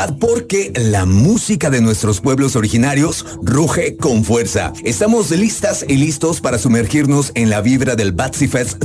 actividad porque la música de nuestros pueblos originarios ruge con fuerza. Estamos listas y listos para sumergirnos en la vibra del Batsi Fest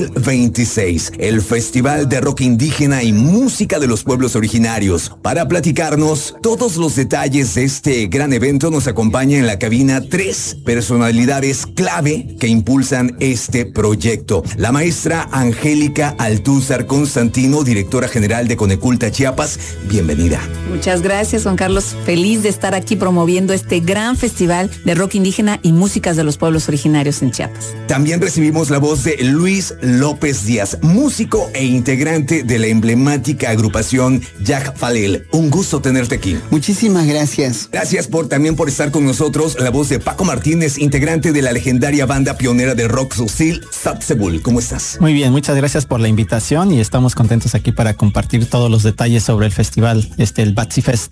2026, el festival de rock indígena y música de los pueblos originarios. Para platicarnos todos los detalles de este gran evento nos acompaña en la cabina 3 personalidades clave que impulsan este proyecto. La maestra Angélica Altúzar Constantino, directora general de Coneculta Chiapas. Bienvenida. Muchas gracias, Juan Carlos. Feliz de estar aquí promoviendo este gran festival de rock indígena y músicas de los pueblos originarios en Chiapas. También recibimos la voz de Luis López Díaz, músico e integrante de la emblemática agrupación Yaj Falel. Un gusto tenerte aquí. Muchísimas gracias. Gracias también por estar con nosotros, la voz de Paco Martínez, integrante de la legendaria banda pionera de rock sucil, Satsebul. ¿Cómo estás? Muy bien, muchas gracias por la invitación y estamos contentos aquí para compartir todos los detalles sobre el festival, el Batsi Fest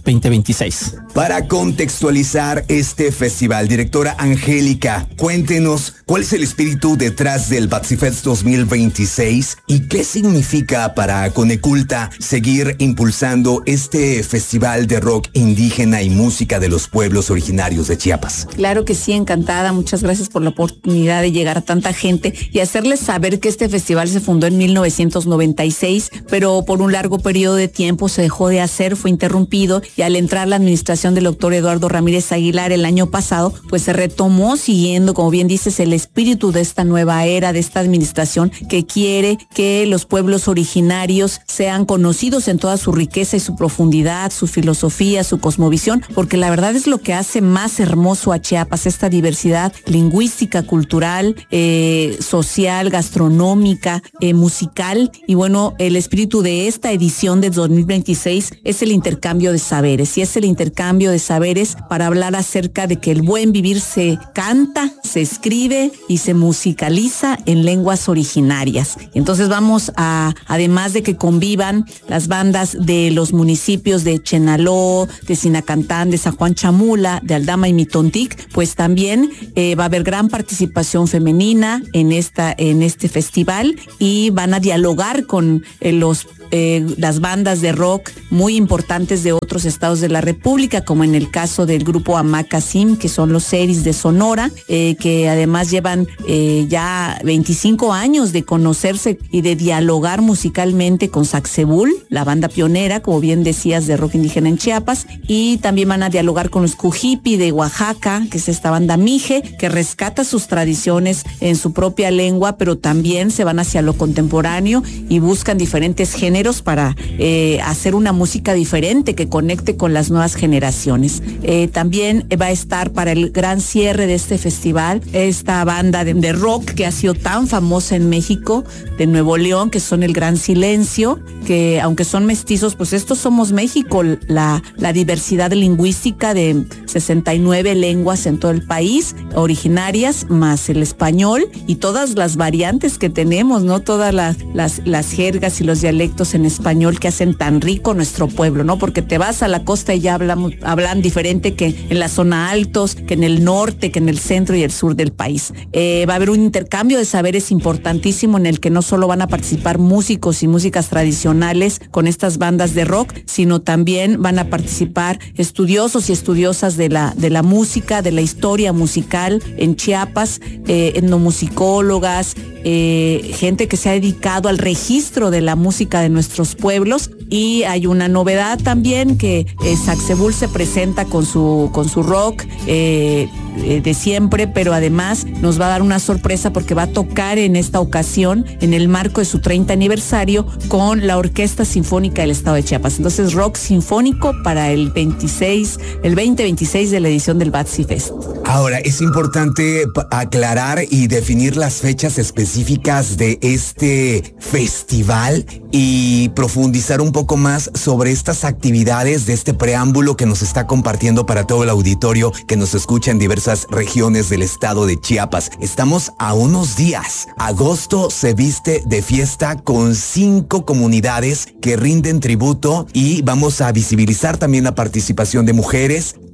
2026. Para contextualizar este festival, directora Angélica, cuéntenos cuál es el espíritu detrás del Batsi Fest 2026 y qué significa para Coneculta seguir impulsando este festival de rock indígena y música de los pueblos originarios de Chiapas. Claro que sí, encantada. Muchas gracias por la oportunidad de llegar a tanta gente y hacerles saber que este festival se fundó en 1996, pero por un largo periodo de tiempo se dejó de hacer, fue interrumpido, y al entrar la administración del doctor Eduardo Ramírez Aguilar el año pasado, pues se retomó siguiendo, como bien dices, el espíritu de esta nueva era, de esta administración que quiere que los pueblos originarios sean conocidos en toda su riqueza y su profundidad, su filosofía, su cosmovisión, porque la verdad es lo que hace más hermoso a Chiapas, esta diversidad lingüística, cultural, social, gastronómica, musical. Y bueno, el espíritu de esta edición de 2026 es el intercambio de saberes, y es el intercambio de saberes para hablar acerca de que el buen vivir se canta, se escribe y se musicaliza en lenguas originarias. Entonces vamos a, además de que convivan las bandas de los municipios de Chenaló, de Sinacantán, de San Juan Chamula, de Aldama y Mitontic, pues también va a haber gran participación femenina en este festival, y van a dialogar con las bandas de rock muy importantes de otros estados de la República, como en el caso del grupo Amacasim, que son los Seris de Sonora, que además llevan ya 25 años de conocerse y de dialogar musicalmente con Satsebul, la banda pionera, como bien decías, de rock indígena en Chiapas, y también van a dialogar con los Cujipi de Oaxaca, que es esta banda Mije, que rescata sus tradiciones en su propia lengua, pero también se van hacia lo contemporáneo y buscan diferentes géneros para hacer una música diferente que conecte con las nuevas generaciones. También va a estar para el gran cierre de este festival esta banda de rock que ha sido tan famosa en México, de Nuevo León, que son el Gran Silencio, que aunque son mestizos, pues estos somos México, la diversidad lingüística de 69 lenguas en todo el país, originarias, más el español y todas las variantes que tenemos, ¿no? Todas las jergas y los dialectos en español que hacen tan rico nuestro pueblo, ¿no? Porque te vas a la costa y ya hablan diferente que en la zona altos, que en el norte, que en el centro y el sur del país. Va a haber un intercambio de saberes importantísimo en el que no solo van a participar músicos y músicas tradicionales con estas bandas de rock, sino también van a participar estudiosos y estudiosas de la música, de la historia musical en Chiapas, etnomusicólogas, gente que se ha dedicado al registro de la música de nuestros pueblos. Y hay una novedad también, que Satsebul se presenta con su rock de siempre, pero además nos va a dar una sorpresa porque va a tocar en esta ocasión en el marco de su 30 aniversario con la Orquesta Sinfónica del Estado de Chiapas. Entonces, rock sinfónico para el 2026 de la edición del Batsi Fest. Ahora, es importante aclarar y definir las fechas específicas de este festival y profundizar un poco más sobre estas actividades de este preámbulo que nos está compartiendo para todo el auditorio que nos escucha en diversas regiones del estado de Chiapas. Estamos a unos días. Agosto se viste de fiesta con 5 comunidades que rinden tributo, y vamos a visibilizar también la participación de mujeres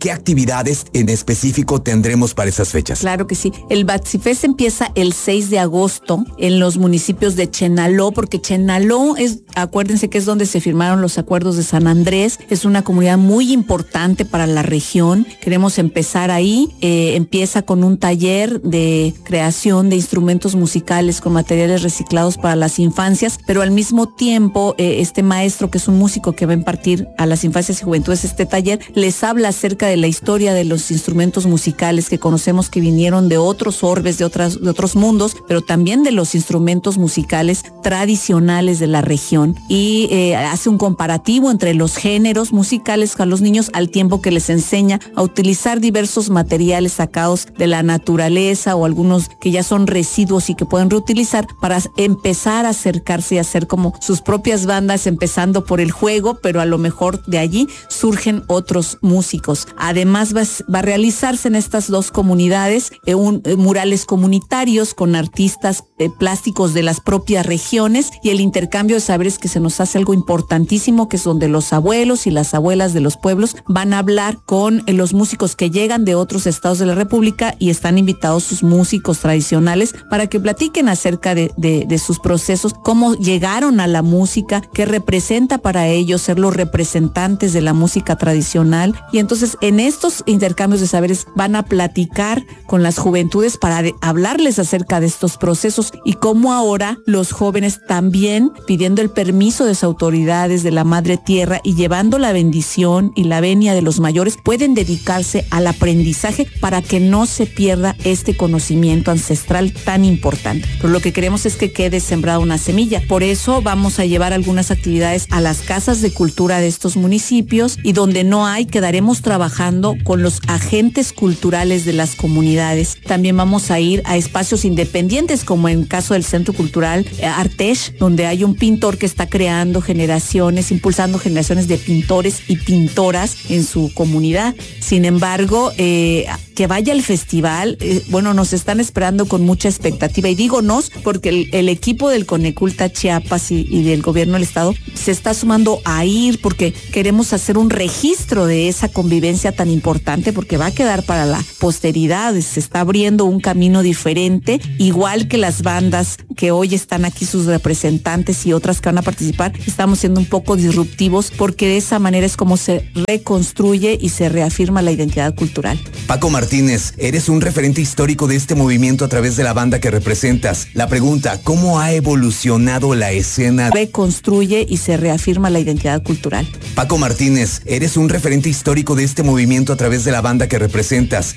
¿qué actividades en específico tendremos para esas fechas? Claro que sí. El Batsifest empieza el 6 de agosto en los municipios de Chenaló, porque Chenaló acuérdense que es donde se firmaron los acuerdos de San Andrés. Es una comunidad muy importante para la región. Queremos empezar ahí. Empieza con un taller de creación de instrumentos musicales con materiales reciclados para las infancias, pero al mismo tiempo este maestro, que es un músico que va a impartir a las infancias y juventudes este taller, les habla acerca de la historia de los instrumentos musicales que conocemos que vinieron de otros orbes, de otros mundos, pero también de los instrumentos musicales tradicionales de la región, y hace un comparativo entre los géneros musicales a los niños al tiempo que les enseña a utilizar diversos materiales sacados de la naturaleza o algunos que ya son residuos y que pueden reutilizar para empezar a acercarse y hacer como sus propias bandas, empezando por el juego, pero a lo mejor de allí surgen otros músicos. Además va a realizarse en estas dos comunidades murales comunitarios con artistas plásticos de las propias regiones, y el intercambio de saberes, que se nos hace algo importantísimo, que es donde los abuelos y las abuelas de los pueblos van a hablar con los músicos que llegan de otros estados de la República, y están invitados sus músicos tradicionales para que platiquen acerca de sus procesos, cómo llegaron a la música, qué representa para ellos ser los representantes de la música tradicional. Y entonces en estos intercambios de saberes van a platicar con las juventudes para hablarles acerca de estos procesos, y cómo ahora los jóvenes también, pidiendo el permiso de sus autoridades, de la madre tierra, y llevando la bendición y la venia de los mayores, pueden dedicarse al aprendizaje para que no se pierda este conocimiento ancestral tan importante. Pero lo que queremos es que quede sembrada una semilla. Por eso vamos a llevar algunas actividades a las casas de cultura de estos municipios, y donde no hay, quedaremos trabajando con los agentes culturales de las comunidades. También vamos a ir a espacios independientes, como en el caso del Centro Cultural Artesh, donde hay un pintor que está creando generaciones, impulsando generaciones de pintores y pintoras en su comunidad. Sin embargo, que vaya al festival, nos están esperando con mucha expectativa, y digo nos porque el equipo del Coneculta Chiapas y del gobierno del estado se está sumando a ir, porque queremos hacer un registro de esa convivencia tan importante, porque va a quedar para la posteridad. Se está abriendo un camino diferente, igual que las bandas que hoy están aquí, sus representantes y otras que van a participar. Estamos siendo un poco disruptivos, porque de esa manera es como se reconstruye y se reafirma la identidad cultural. Paco Martínez, eres un referente histórico de este movimiento a través de la banda que representas. La pregunta, ¿cómo ha evolucionado la escena? Reconstruye y se reafirma la identidad cultural. Paco Martínez, eres un referente histórico de este movimiento a través de la banda que representas.